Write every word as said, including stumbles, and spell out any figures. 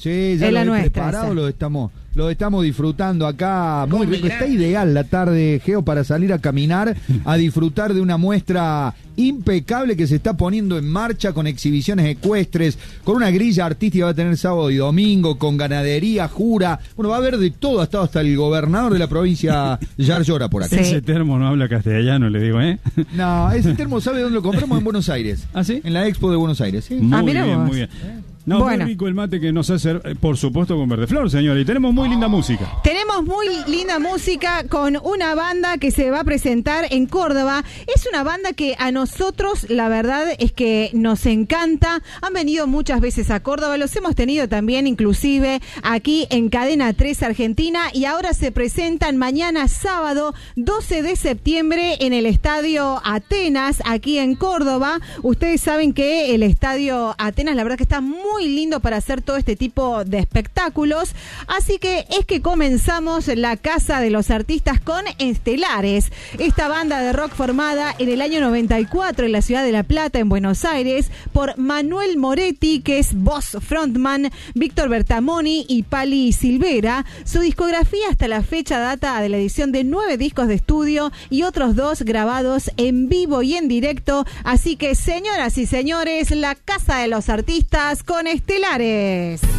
Sí, ya es lo la he nuestra, preparado, esa. lo estamos, lo estamos disfrutando acá. Muy rico, está ideal la tarde, Geo, para salir a caminar, a disfrutar de una muestra impecable que se está poniendo en marcha con exhibiciones ecuestres, con una grilla artística, va a tener sábado y domingo, con ganadería, jura. Bueno, va a haber de todo, ha estado hasta el gobernador de la provincia, Yar Llora, por acá. Sí. Ese termo no habla castellano, le digo, ¿eh? No, ese termo, ¿sabe dónde lo compramos? En Buenos Aires. ¿Ah, sí? En la Expo de Buenos Aires, ¿sí? Muy Ah, mira bien, vos. muy bien. No, Bueno. muy rico el mate que nos hace, eh, por supuesto, con Verdeflor, señor. Y tenemos muy linda música. Tenemos muy linda música con una banda que se va a presentar en Córdoba. Es una banda que a nosotros, la verdad, es que nos encanta. Han venido muchas veces a Córdoba, los hemos tenido también, inclusive, aquí en Cadena tres Argentina. Y ahora se presentan mañana sábado, doce de septiembre, en el Estadio Atenas, aquí en Córdoba. Ustedes saben que el Estadio Atenas, la verdad que está muy muy lindo para hacer todo este tipo de espectáculos, así que es que comenzamos la Casa de los Artistas con Estelares, esta banda de rock formada en el año noventa y cuatro en la ciudad de La Plata, en Buenos Aires, por Manuel Moretti, que es voz frontman, Víctor Bertamoni y Pali Silvera. Su discografía hasta la fecha data de la edición de nueve discos de estudio y otros dos grabados en vivo y en directo, así que señoras y señores, la Casa de los Artistas con Estelares.